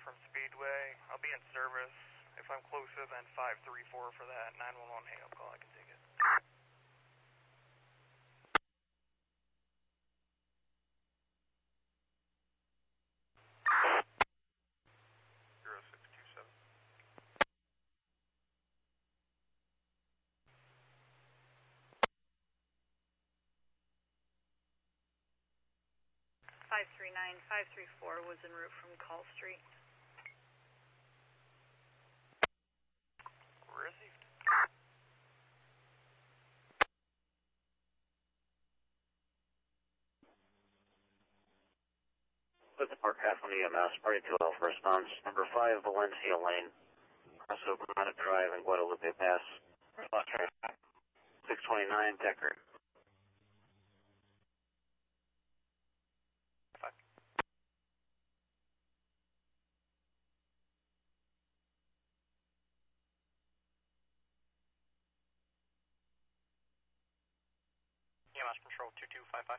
from Speedway. I'll be in service. If I'm closer than 534 for that 911 hang-up call, I can take it. 0627. 539-534 was en route from Call Street. Received. With the Park Halfland EMS, Party 2 Alpha response. Number 5, Valencia Lane. Also Granada Drive and Guadalupe Pass. 629, Decker. EMS Control 2255.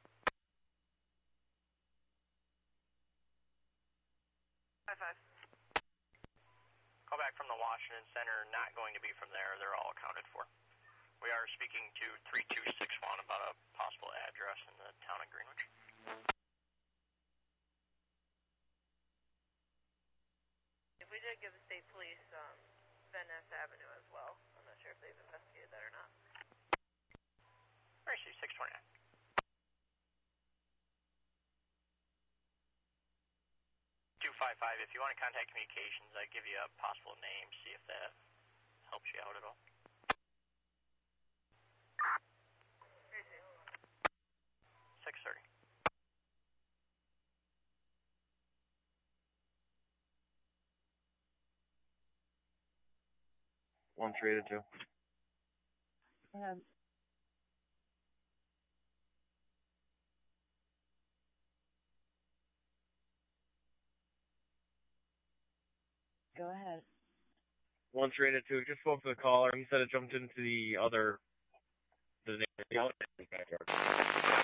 55. Call back from the Washington Center, not going to be from there. They're all accounted for. We are speaking to 3261 about a possible address in the town of Greenwich. We did give the state police Van Ness Avenue as well. I'm not sure if they've investigated that or not. Mercy 629. 255. If you want to contact communications, I'd give you a possible name, see if that helps you out at all. 630. One traded two. Go ahead. One traded two. Just spoke to the caller. He said it jumped into the other. The backyard.